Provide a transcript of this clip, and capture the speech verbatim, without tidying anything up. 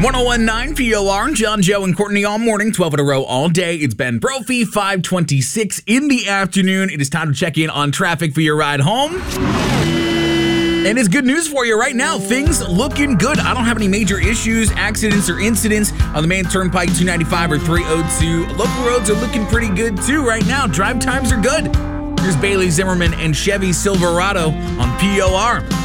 one oh one point nine P O R, John, Joe, and Courtney all morning, twelve in a row all day. It's Ben Brophy, five twenty-six in the afternoon. It is time to check in on traffic for your ride home. And it's good news for you right now. Things looking good. I don't have any major issues, accidents, or incidents on the main turnpike, two ninety-five or three oh two. Local roads are looking pretty good too right now. Drive times are good. Here's Bailey Zimmerman and Chevy Silverado on P O R.